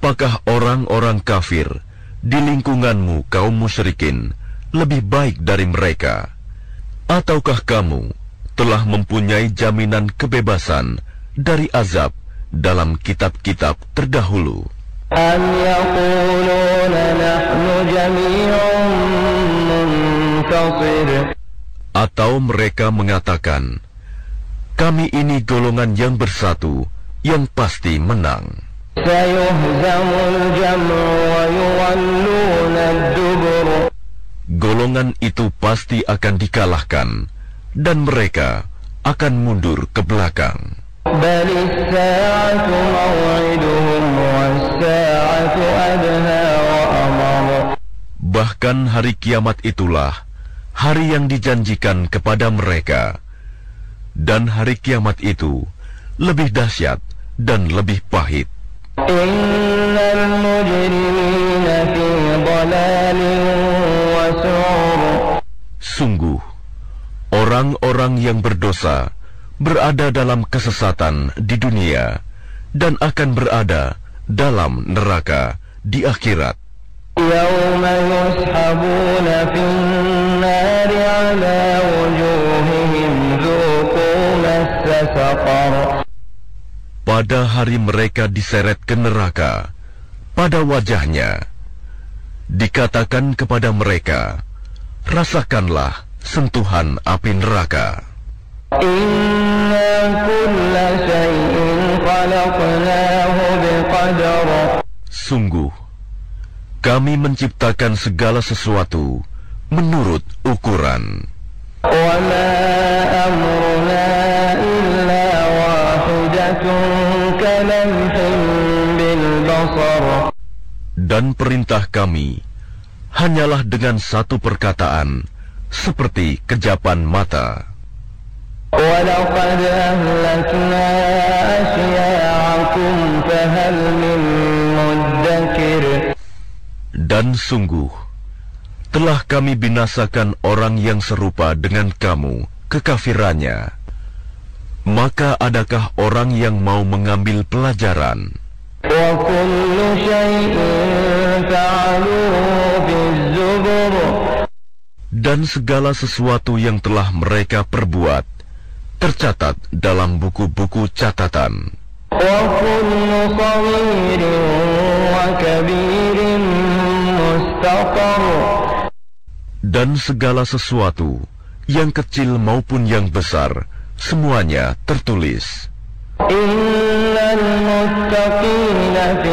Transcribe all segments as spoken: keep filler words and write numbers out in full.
Apakah orang-orang kafir di lingkunganmu kaum musyrikin lebih baik dari mereka? Ataukah kamu telah mempunyai jaminan kebebasan dari azab dalam kitab-kitab terdahulu? Am yaquluna nahnu jami'un muntasir. Atau mereka mengatakan, kami ini golongan yang bersatu, yang pasti menang. Sayuhzamul jam'u wa yuwalluna ad-dubur. Golongan itu pasti akan dikalahkan, dan mereka akan mundur ke belakang. Balis sa'atu maw'iduhum was-sa'atu adha wa amar. Bahkan hari kiamat itulah hari yang dijanjikan kepada mereka, dan hari kiamat itu lebih dahsyat dan lebih pahit. Innal mujrimina fi dhalalin wa su'ur. Sungguh, orang-orang yang berdosa berada dalam kesesatan di dunia dan akan berada dalam neraka di akhirat. Yawma yushabuna fin nari ala wujuhihim dhuqu massa saqar. Pada hari mereka diseret ke neraka, pada wajahnya dikatakan kepada mereka, rasakanlah sentuhan api neraka. Inna kulla shay'in khalaqnahu biqadar. Sungguh, kami menciptakan segala sesuatu menurut ukuran. Wa ma amruna illa wahidatun kalamhin bil basar. Dan perintah kami hanyalah dengan satu perkataan, seperti kejapan mata. وَلَقَدْ أَهْلَكْنَا أَشْيَاعَكُمْ فَهَلْ مِن مُّدَّكِرٍ. Dan sungguh, telah kami binasakan orang yang serupa dengan kamu kekafirannya. Maka adakah orang yang mau mengambil pelajaran? وَكُلُّ شَيْءٍ فَعَلُوهُ فِي الزُّبُرِ. Dan segala sesuatu yang telah mereka perbuat tercatat dalam buku-buku catatan. وَكُلُّ صَغِيرٍ وَكَبِيرٍ مُسْتَطَرٌ. Dan segala sesuatu, yang kecil maupun yang besar, semuanya tertulis. Innal muttaqina fi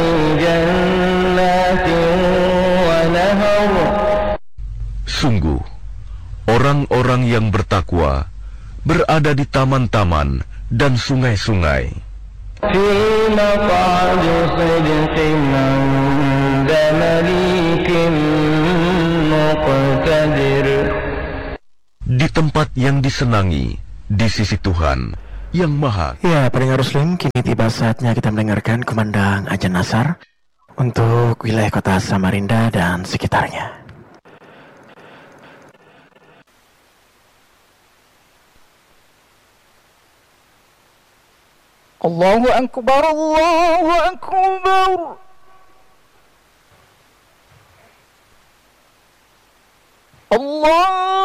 jannatin wa nahar. Sungguh, orang-orang yang bertakwa berada di taman-taman dan sungai-sungai. Fi maq'adi sidqin 'inda malikin muqtadir. Di tempat yang disenangi, di sisi Tuhan yang Maha. Ya, pendengar Muslim, kini tiba saatnya kita mendengarkan kumandang Ajan Nasar untuk wilayah kota Samarinda dan sekitarnya. Allahu Akbar, Allahu Akbar. Allah